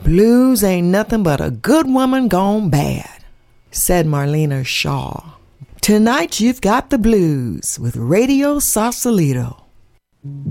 Blues ain't nothing but a good woman gone bad, said Marlena Shaw. Tonight you've got the blues with Radio Sausalito.